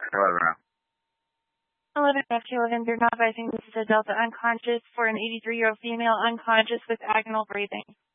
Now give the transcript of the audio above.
11. 11 F211, they're not advising this is a Delta unconscious for an 83-year-old female unconscious with agonal breathing.